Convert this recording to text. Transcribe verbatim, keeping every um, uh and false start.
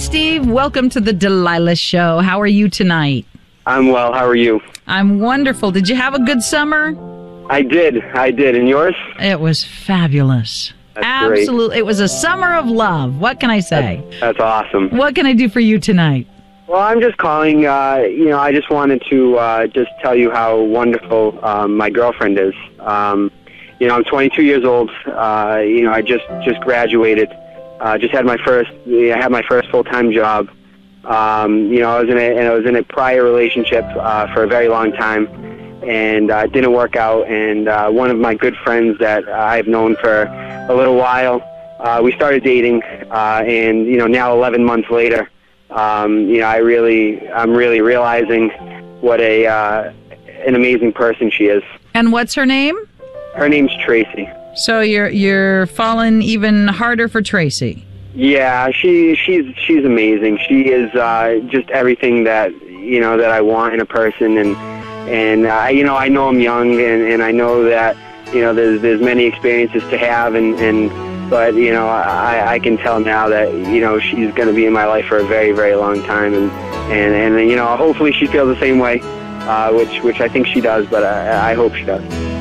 Steve. Welcome to the Delilah Show. How are you tonight? I'm well. How are you? I'm wonderful. Did you have a good summer? I did. I did. And yours? It was fabulous. That's Absolutely. great. It was a summer of love. What can I say? That's, that's awesome. What can I do for you tonight? Well, I'm just calling. Uh, you know, I just wanted to uh, just tell you how wonderful um, my girlfriend is. Um, you know, I'm twenty-two years old. Uh, you know, I just just graduated. Uh, just had my first. I had my first full-time job. Um, you know, I was in a, and I was in a prior relationship uh, for a very long time, and uh, it didn't work out. And uh, one of my good friends that I've known for a little while, uh, we started dating, uh, and you know, now eleven months later, um, you know, I really, I'm really realizing what a uh, an amazing person she is. And what's her name? Her name's Tracy. So you're you're falling even harder for Tracy. Yeah, she she's she's amazing. She is uh, just everything that you know that I want in a person, and and uh, you know I know I'm young, and, and I know that you know there's there's many experiences to have, and, and but you know I, I can tell now that you know she's going to be in my life for a very very long time, and and, and you know hopefully she feels the same way, uh, which which I think she does, but I, I hope she does.